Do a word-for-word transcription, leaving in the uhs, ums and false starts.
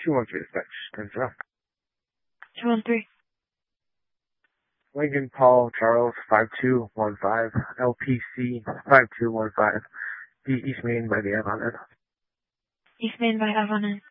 two one three dispatch. ten zero. two one three. Lincoln Paul Charles five two one five, L P C five two one five, the East Main by the Avon Inn. East Main by Avon Inn.